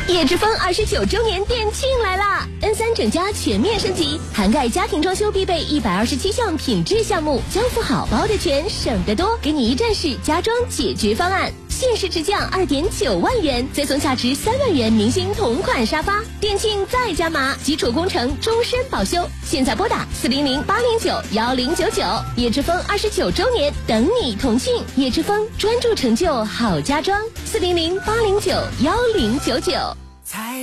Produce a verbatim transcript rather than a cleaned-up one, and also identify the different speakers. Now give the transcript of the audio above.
Speaker 1: 叶之峰二十九周年店庆来啦 ！N 三 整家全面升级，涵盖家庭装修必备一百二十七项品质项目，交付好包的全，省得多，给你一站式家装解决方案。限时直降二点九万元，再送价值三万元明星同款沙发。店庆再加码，基础工程终身保修。现在拨打四零零八零九幺零九九，叶之峰二十九周年等你同庆。叶之峰专注成就好家装，四零零八零九幺零九九。